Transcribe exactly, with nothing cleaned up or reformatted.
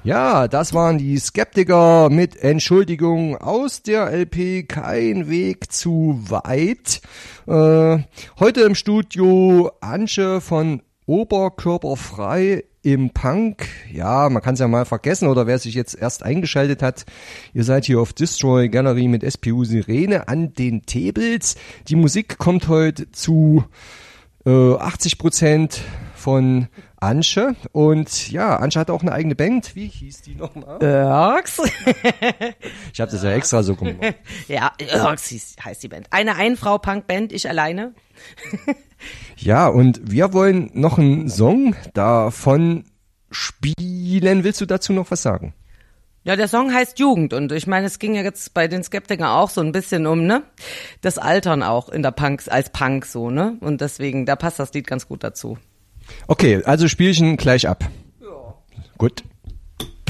Ja, das waren die Skeptiker mit Entschuldigung aus der L P Kein Weg zu weit. Äh, heute im Studio Antje von Oberkörperfrei im Punk. Ja, man kann es ja mal vergessen, oder wer sich jetzt erst eingeschaltet hat, ihr seid hier auf Destroy Gallery mit S P U Sirene an den Tables. Die Musik kommt heute zu äh, achtzig Prozent von Antje, und ja, Antje hat auch eine eigene Band. Wie hieß die nochmal? Irks. Ich habe das ja extra so gemacht. Ja, Irks heißt die Band. Eine Ein-Frau-Punk-Band, ich alleine. Ja, und wir wollen noch einen Song davon spielen. Willst du dazu noch was sagen? Ja, der Song heißt Jugend, und ich meine, es ging ja jetzt bei den Skeptikern auch so ein bisschen um, ne, das Altern auch in der Punks, als Punk so, ne, und deswegen, da passt das Lied ganz gut dazu. Okay, also Spielchen gleich ab. Ja. Gut.